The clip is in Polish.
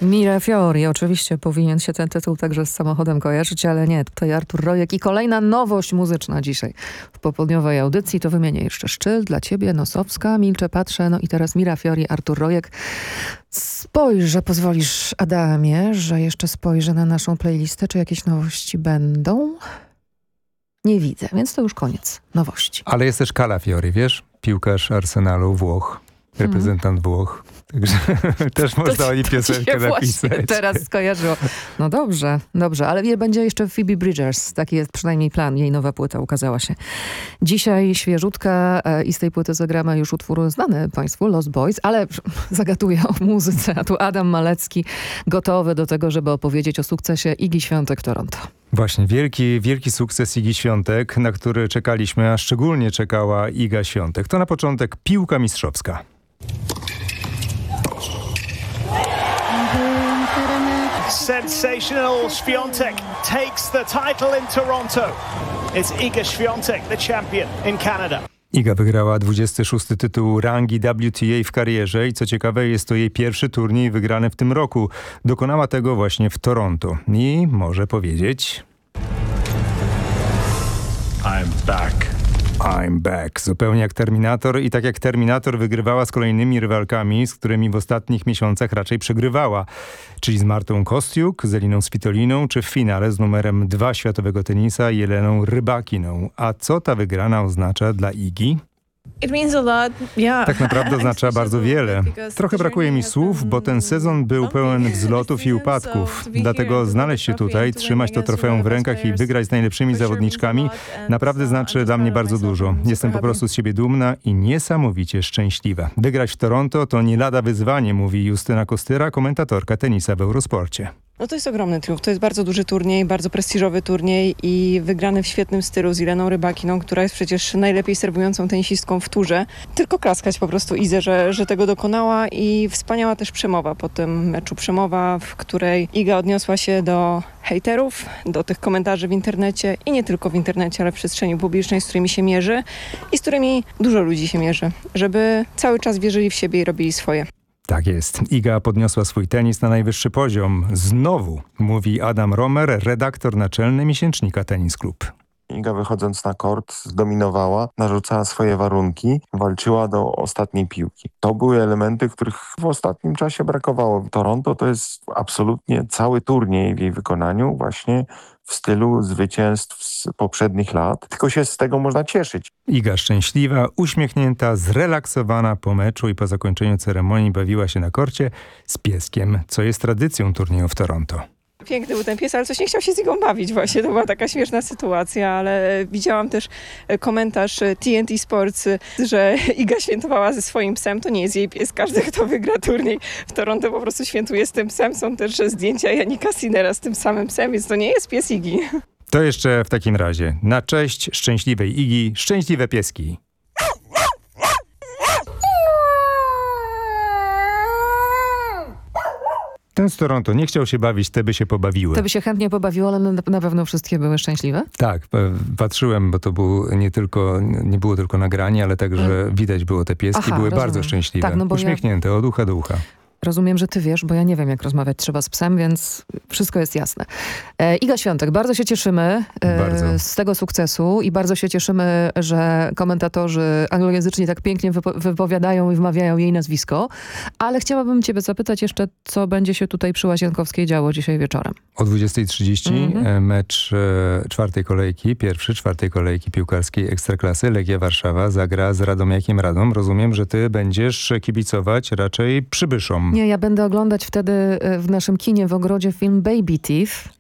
Mira Fiori, oczywiście powinien się ten tytuł także z samochodem kojarzyć, ale nie, tutaj Artur Rojek i kolejna nowość muzyczna dzisiaj w popołudniowej audycji. To wymienię jeszcze Szczyl dla ciebie, Nosowska, Milczę, patrzę, no i teraz Mira Fiori, Artur Rojek. Spojrzę, pozwolisz Adamie, że jeszcze spojrzę na naszą playlistę, czy jakieś nowości będą? Nie widzę, więc to już koniec nowości. Ale jest też Calafiori, wiesz? Piłkarz Arsenalu, Włoch, reprezentant Włoch. Także też można o niej piosenkę napisać. Teraz skojarzyło. No dobrze, ale będzie jeszcze Phoebe Bridgers. Taki jest przynajmniej plan. Jej nowa płyta ukazała się dzisiaj, świeżutka, i z tej płyty zagramy już utwór znany państwu, Lost Boys, ale zagaduję o muzyce. A tu Adam Malecki gotowy do tego, żeby opowiedzieć o sukcesie Igi Świątek Toronto. Właśnie, wielki sukces Igi Świątek, na który czekaliśmy, a szczególnie czekała Iga Świątek. To na początek piłka mistrzowska. Sensational. Świątek takes the title in Toronto. It's Iga Świątek, the champion in Canada. Iga wygrała 26. tytuł rangi WTA w karierze i co ciekawe, jest to jej pierwszy turniej wygrany w tym roku. Dokonała tego właśnie w Toronto i może powiedzieć: I'm back. I'm back. Zupełnie jak Terminator i tak jak Terminator wygrywała z kolejnymi rywalkami, z którymi w ostatnich miesiącach raczej przegrywała. Czyli z Martą Kostiuk, z Eliną Svitoliną, czy w finale z numerem 2 światowego tenisa Jeleną Rybakiną. A co ta wygrana oznacza dla Igi? Tak naprawdę oznacza bardzo wiele. Trochę brakuje mi słów, bo ten sezon był pełen wzlotów i upadków. Dlatego znaleźć się tutaj, trzymać to trofeum w rękach i wygrać z najlepszymi zawodniczkami naprawdę znaczy dla mnie bardzo dużo. Jestem po prostu z siebie dumna i niesamowicie szczęśliwa. Wygrać w Toronto to nie lada wyzwanie, mówi Justyna Kostyra, komentatorka tenisa w Eurosporcie. No to jest ogromny triumf. To jest bardzo duży turniej, bardzo prestiżowy turniej i wygrany w świetnym stylu z Jeleną Rybakiną, która jest przecież najlepiej serwującą tenisistką w turze. Tylko klaskać po prostu Idze, że tego dokonała i wspaniała też przemowa po tym meczu. Przemowa, w której Iga odniosła się do hejterów, do tych komentarzy w internecie i nie tylko w internecie, ale w przestrzeni publicznej, z którymi się mierzy i z którymi dużo ludzi się mierzy, żeby cały czas wierzyli w siebie i robili swoje. Tak jest. Iga podniosła swój tenis na najwyższy poziom. Znowu, mówi Adam Romer, redaktor naczelny miesięcznika Tenis Klub. Iga wychodząc na kort zdominowała, narzucała swoje warunki, walczyła do ostatniej piłki. To były elementy, których w ostatnim czasie brakowało. W Toronto to jest absolutnie cały turniej w jej wykonaniu właśnie w stylu zwycięstw z poprzednich lat. Tylko się z tego można cieszyć. Iga szczęśliwa, uśmiechnięta, zrelaksowana po meczu i po zakończeniu ceremonii bawiła się na korcie z pieskiem, co jest tradycją turnieju w Toronto. Piękny był ten pies, ale coś nie chciał się z Igą bawić właśnie. To była taka śmieszna sytuacja, ale widziałam też komentarz TNT Sports, że Iga świętowała ze swoim psem. To nie jest jej pies. Każdy, kto wygra turniej w Toronto, po prostu świętuje z tym psem. Są też zdjęcia Jannika Sinnera z tym samym psem, więc to nie jest pies Igi. To jeszcze w takim razie na cześć szczęśliwej Igi, szczęśliwe pieski. Ten z Toronto nie chciał się bawić, te by się pobawiły. Te by się chętnie pobawiło, ale na pewno wszystkie były szczęśliwe? Tak, patrzyłem, bo to nie było tylko nagranie, ale także widać było te pieski, były rozumiem. Bardzo szczęśliwe, tak, no bo uśmiechnięte od ucha do ucha. Rozumiem, że ty wiesz, bo ja nie wiem, jak rozmawiać trzeba z psem, więc wszystko jest jasne. Iga Świątek, bardzo się cieszymy z tego sukcesu i bardzo się cieszymy, że komentatorzy anglojęzyczni tak pięknie wypowiadają i wmawiają jej nazwisko, ale chciałabym ciebie zapytać jeszcze, co będzie się tutaj przy Łazienkowskiej działo dzisiaj wieczorem. O 20:30 mecz czwartej kolejki piłkarskiej Ekstraklasy. Legia Warszawa zagra z Radomiakiem Radom. Rozumiem, że ty będziesz kibicować raczej Przybyszom. Nie, ja będę oglądać wtedy w naszym kinie w Ogrodzie film Baby Teeth.